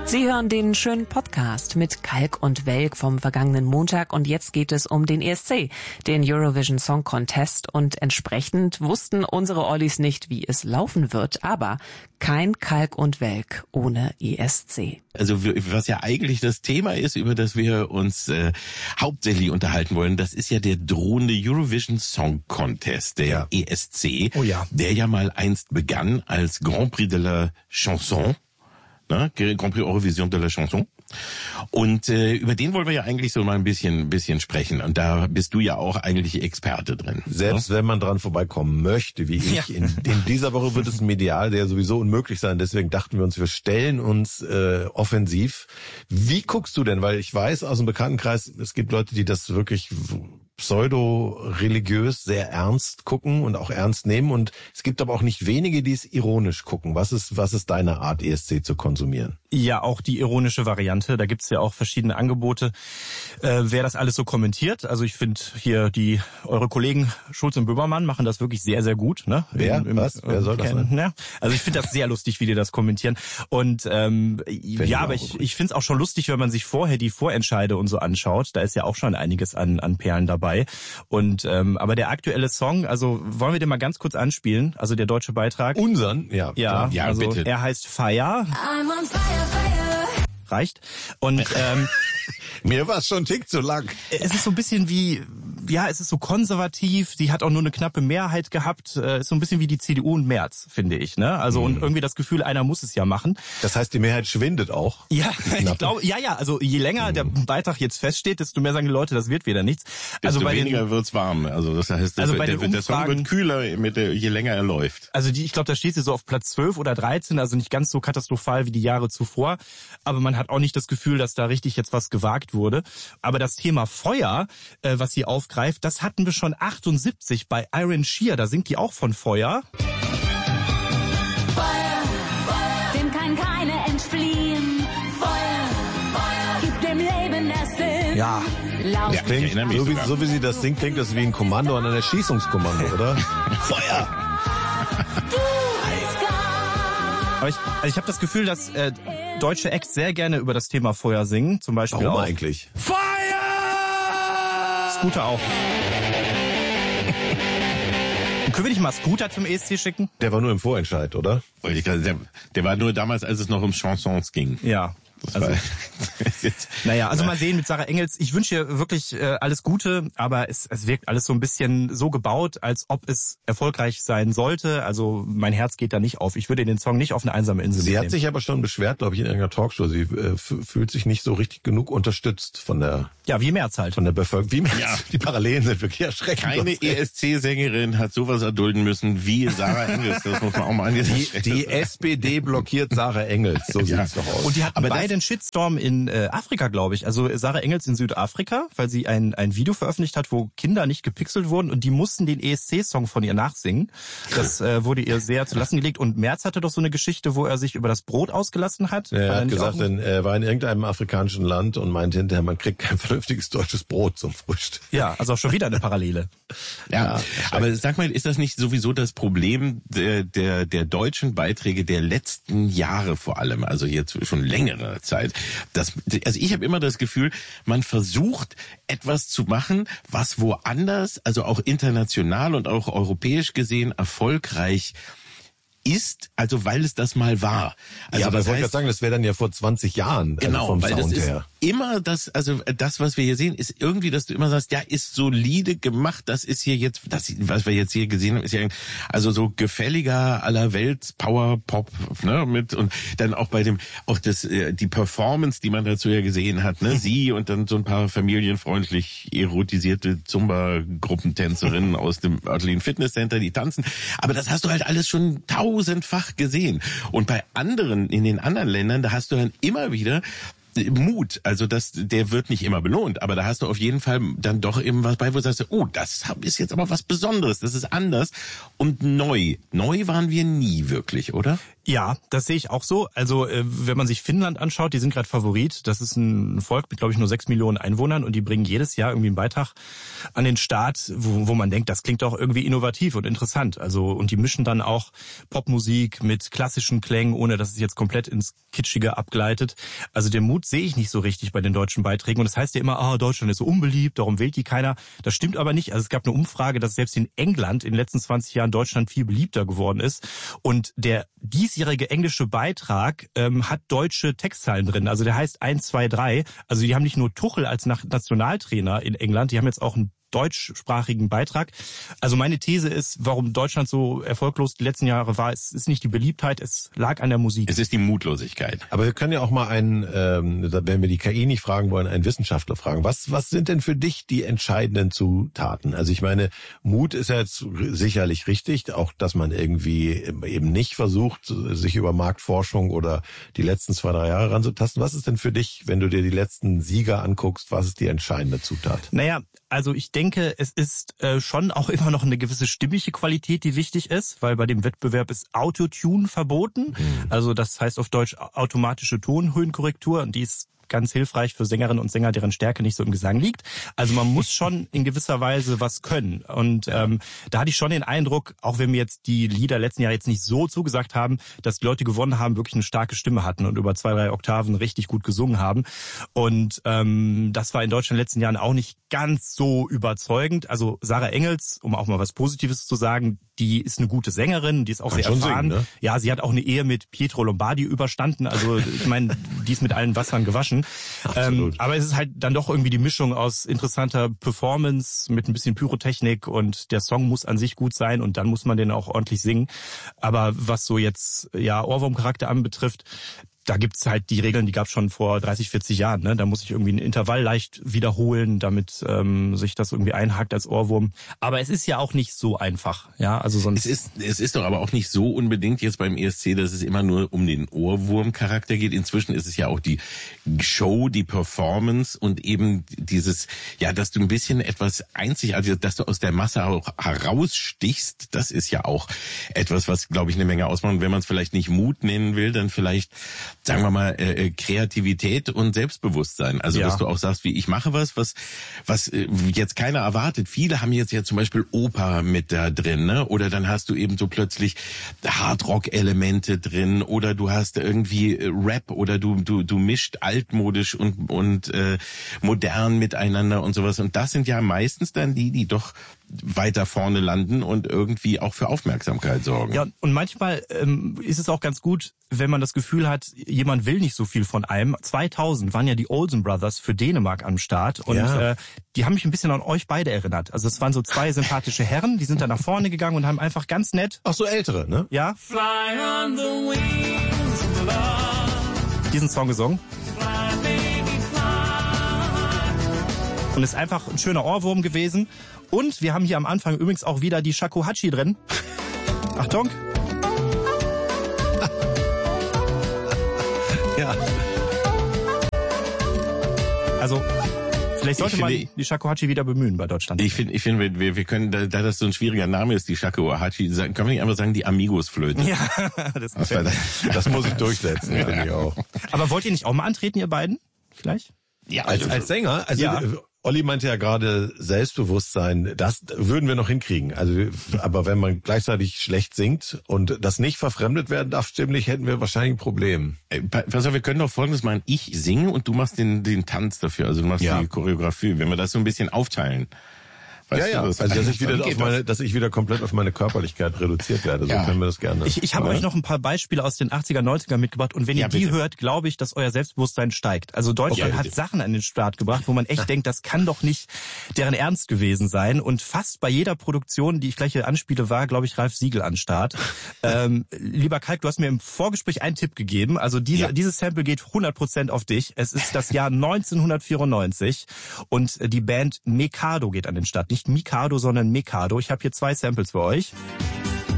Sie hören den schönen Podcast mit Kalk und Welk vom vergangenen Montag und jetzt geht es um den ESC, den Eurovision Song Contest, und entsprechend wussten unsere Ollis nicht, wie es laufen wird, aber kein Kalk und Welk ohne ESC. Also was ja eigentlich das Thema ist, über das wir uns hauptsächlich unterhalten wollen, das ist ja der drohende Eurovision Song Contest, der ESC, der ja mal einst begann als Grand Prix de la Chanson. Ne? Grand Prix Eurovision de la Chanson. Und über den wollen wir ja eigentlich so mal ein bisschen sprechen. Und da bist du ja auch eigentlich Experte drin. Selbst wenn man dran vorbeikommen möchte, wie ich. In dieser Woche wird es medial der sowieso unmöglich sein. Deswegen dachten wir uns, wir stellen uns offensiv. Wie guckst du denn? Weil ich weiß aus dem Bekanntenkreis, es gibt Leute, die das wirklich pseudo-religiös sehr ernst gucken und auch ernst nehmen. Und es gibt aber auch nicht wenige, die es ironisch gucken. Was ist deine Art, ESC zu konsumieren? Ja, auch die ironische Variante. Da gibt's ja auch verschiedene Angebote, wer das alles so kommentiert. Also ich finde hier eure Kollegen Schulz und Böhmermann machen das wirklich sehr, sehr gut. Ne? Wer soll das sein? Ja. Also ich finde das sehr lustig, wie die das kommentieren. Und aber ich finde es auch schon lustig, wenn man sich vorher die Vorentscheide und so anschaut. Da ist ja auch schon einiges an Perlen dabei. Und aber der aktuelle Song, also wollen wir den mal ganz kurz anspielen? Also der deutsche Beitrag. Unseren? Ja, also bitte. Er heißt Fire. I'm on fire, fire. Reicht. Und mir war es schon ein Tick zu lang. Es ist so ein bisschen wie, es ist so konservativ, die hat auch nur eine knappe Mehrheit gehabt, ist so ein bisschen wie die CDU und Merz, finde ich, ne? Also und irgendwie das Gefühl, einer muss es ja machen. Das heißt, die Mehrheit schwindet auch? Ja, ich glaube, also je länger der Beitrag jetzt feststeht, desto mehr sagen die Leute, das wird wieder nichts. Desto weniger wird's warm. Also das heißt, der Song wird kühler, je länger er läuft. Also ich glaube, da steht sie so auf Platz 12 oder 13, also nicht ganz so katastrophal wie die Jahre zuvor, aber man hat auch nicht das Gefühl, dass da richtig jetzt was gewagt wurde. Aber das Thema Feuer, was sie aufgreift, das hatten wir schon 78 bei Iron Shear. Da singt die auch von Feuer. Feuer, Feuer, dem kann keiner entfliehen. Feuer, Feuer, gibt dem Leben das Sinn. Ja, so wie sie das singt, klingt das wie ein Kommando an ein Erschießungskommando, oder? Feuer! Aber ich habe das Gefühl, dass deutsche Acts sehr gerne über das Thema Feuer singen. Zum Beispiel Warum auch eigentlich? Feuer! Scooter auch. Können wir nicht mal Scooter zum ESC schicken? Der war nur im Vorentscheid, oder? Der war nur damals, als es noch um Chansons ging. Ja. Also mal sehen mit Sarah Engels. Ich wünsche ihr wirklich alles Gute, aber es wirkt alles so ein bisschen so gebaut, als ob es erfolgreich sein sollte. Also mein Herz geht da nicht auf. Ich würde den Song nicht auf eine einsame Insel mitnehmen. Sie hat sich aber schon beschwert, glaube ich, in irgendeiner Talkshow. Sie fühlt sich nicht so richtig genug unterstützt von der... Ja, wie Merz halt. Von der Bevölkerung. Wie Merz. Ja. Die Parallelen sind wirklich erschreckend. Keine ESC-Sängerin hat sowas erdulden müssen wie Sarah Engels. Das muss man auch mal angehen. Die SPD blockiert Sarah Engels. So sieht's doch aus. Und die hatten beide einen Shitstorm in Afrika, glaube ich. Also Sarah Engels in Südafrika, weil sie ein Video veröffentlicht hat, wo Kinder nicht gepixelt wurden und die mussten den ESC-Song von ihr nachsingen. Das wurde ihr sehr zu Lasten gelegt. Und Merz hatte doch so eine Geschichte, wo er sich über das Brot ausgelassen hat. Er hat gesagt, er war in irgendeinem afrikanischen Land und meinte hinterher, man kriegt kein vernünftiges deutsches Brot zum Frühstück. Ja, also auch schon wieder eine Parallele. Ja, aber sag mal, ist das nicht sowieso das Problem der deutschen Beiträge der letzten Jahre vor allem, also jetzt schon längere Zeit? Also ich habe immer das Gefühl, man versucht etwas zu machen, was woanders, also auch international und auch europäisch gesehen erfolgreich ist, also weil es das mal war. Also ja, aber ich wollte gerade sagen, das wäre dann ja vor 20 Jahren. Genau, vom weil Sound das ist her. Immer das, also das, was wir hier sehen, ist irgendwie, dass du immer sagst, ja, ist solide gemacht, das ist hier jetzt, das, was wir jetzt hier gesehen haben, ist ja also so gefälliger allerwelts Power Pop, ne, mit, und dann auch bei dem, auch das, die Performance, die man dazu ja gesehen hat, ne, sie und dann so ein paar familienfreundlich erotisierte Zumba-Gruppentänzerinnen aus dem örtlichen Fitnesscenter, die tanzen, aber das hast du halt alles schon tausendfach gesehen. Und bei anderen, in den anderen Ländern, da hast du dann immer wieder Mut, also der wird nicht immer belohnt, aber da hast du auf jeden Fall dann doch eben was bei, wo du sagst, oh, das ist jetzt aber was Besonderes, das ist anders und neu. Neu waren wir nie wirklich, oder? Ja, das sehe ich auch so. Also wenn man sich Finnland anschaut, die sind gerade Favorit. Das ist ein Volk mit, glaube ich, nur 6 Millionen Einwohnern und die bringen jedes Jahr irgendwie einen Beitrag an den Start, wo man denkt, das klingt doch irgendwie innovativ und interessant. Also und die mischen dann auch Popmusik mit klassischen Klängen, ohne dass es jetzt komplett ins Kitschige abgleitet. Also den Mut sehe ich nicht so richtig bei den deutschen Beiträgen. Und das heißt ja immer, Deutschland ist so unbeliebt, darum wählt die keiner. Das stimmt aber nicht. Also es gab eine Umfrage, dass selbst in England in den letzten 20 Jahren Deutschland viel beliebter geworden ist. Und der diesjährige englische Beitrag hat deutsche Textzeilen drin. Also der heißt 1, 2, 3. Also die haben nicht nur Tuchel als Nationaltrainer in England, die haben jetzt auch einen deutschsprachigen Beitrag. Also meine These ist, warum Deutschland so erfolglos die letzten Jahre war, es ist nicht die Beliebtheit, es lag an der Musik. Es ist die Mutlosigkeit. Aber wir können ja auch mal wenn wir die KI nicht fragen wollen, einen Wissenschaftler fragen. Was sind denn für dich die entscheidenden Zutaten? Also ich meine, Mut ist ja jetzt sicherlich richtig, auch dass man irgendwie eben nicht versucht, sich über Marktforschung oder die letzten 2, 3 Jahre ranzutasten. Was ist denn für dich, wenn du dir die letzten Sieger anguckst, was ist die entscheidende Zutat? Naja, also ich denke, es ist schon auch immer noch eine gewisse stimmliche Qualität, die wichtig ist, weil bei dem Wettbewerb ist Autotune verboten. Also das heißt auf Deutsch automatische Tonhöhenkorrektur und die ist ganz hilfreich für Sängerinnen und Sänger, deren Stärke nicht so im Gesang liegt. Also man muss schon in gewisser Weise was können. Und da hatte ich schon den Eindruck, auch wenn mir jetzt die Lieder letzten Jahr jetzt nicht so zugesagt haben, dass die Leute gewonnen haben, wirklich eine starke Stimme hatten und über 2, 3 Oktaven richtig gut gesungen haben. Und das war in Deutschland in den letzten Jahren auch nicht ganz so überzeugend. Also Sarah Engels, um auch mal was Positives zu sagen, die ist eine gute Sängerin, die ist auch sehr erfahren. Singen, ne? Ja, sie hat auch eine Ehe mit Pietro Lombardi überstanden. Also ich meine, die ist mit allen Wassern gewaschen. Aber es ist halt dann doch irgendwie die Mischung aus interessanter Performance mit ein bisschen Pyrotechnik und der Song muss an sich gut sein und dann muss man den auch ordentlich singen. Aber was so jetzt Ohrwurmcharakter anbetrifft, da gibt's halt die Regeln, die gab's schon vor 30, 40 Jahren. Ne? Da muss ich irgendwie ein Intervall leicht wiederholen, damit sich das irgendwie einhakt als Ohrwurm. Aber es ist ja auch nicht so einfach. Ja, also sonst es ist doch aber auch nicht so unbedingt jetzt beim ESC, dass es immer nur um den Ohrwurmcharakter geht. Inzwischen ist es ja auch die Show, die Performance und eben dieses, dass du ein bisschen etwas einzigartiges, dass du aus der Masse auch herausstichst. Das ist ja auch etwas, was, glaube ich, eine Menge ausmacht. Und wenn man es vielleicht nicht Mut nennen will, dann vielleicht sagen wir mal, Kreativität und Selbstbewusstsein. Also, dass du auch sagst, wie ich mache was jetzt keiner erwartet. Viele haben jetzt ja zum Beispiel Oper mit da drin, ne? Oder dann hast du eben so plötzlich Hardrock-Elemente drin oder du hast irgendwie Rap oder du mischt altmodisch und modern miteinander und sowas. Und das sind ja meistens dann die doch weiter vorne landen und irgendwie auch für Aufmerksamkeit sorgen. Ja, und manchmal ist es auch ganz gut, wenn man das Gefühl hat, jemand will nicht so viel von einem. 2000 waren ja die Olsen Brothers für Dänemark am Start und die haben mich ein bisschen an euch beide erinnert. Also es waren so 2 sympathische Herren, die sind da nach vorne gegangen und haben einfach ganz nett... Ach so, ältere, ne? Ja. Fly on the wings of love. Diesen Song gesungen. Und ist einfach ein schöner Ohrwurm gewesen. Und wir haben hier am Anfang übrigens auch wieder die Shakuhachi drin. Achtung. Ja. Also, vielleicht sollte man die Shakuhachi wieder bemühen bei Deutschland. Ich finde, wir können, da das so ein schwieriger Name ist, die Shakuhachi, können wir nicht einfach sagen, die Amigos-Flöte. Ja, das muss ich durchsetzen, finde ich auch. Aber wollt ihr nicht auch mal antreten, ihr beiden? Vielleicht? Ja, als Sänger? Also Olli meinte ja gerade Selbstbewusstsein, das würden wir noch hinkriegen. Also, aber wenn man gleichzeitig schlecht singt und das nicht verfremdet werden darf stimmlich, hätten wir wahrscheinlich ein Problem. Pass auf, wir können doch Folgendes machen. Ich singe und du machst den Tanz dafür. Also du machst die Choreografie. Wenn wir das so ein bisschen aufteilen. Weißt du, also dass ich wieder komplett auf meine Körperlichkeit reduziert werde. So können wir das gerne. Ich habe euch noch ein paar Beispiele aus den 80er, 90er mitgebracht und wenn ihr die hört, glaube ich, dass euer Selbstbewusstsein steigt. Also Deutschland hat Sachen an den Start gebracht, wo man echt denkt, das kann doch nicht deren Ernst gewesen sein und fast bei jeder Produktion, die ich gleich hier anspiele, war, glaube ich, Ralf Siegel an Start. Lieber Kalk, du hast mir im Vorgespräch einen Tipp gegeben. Also dieses Sample geht 100% auf dich. Es ist das Jahr 1994 und die Band Mikado geht an den Start. Nicht Mikado, sondern Mikado. Ich habe hier 2 Samples für euch.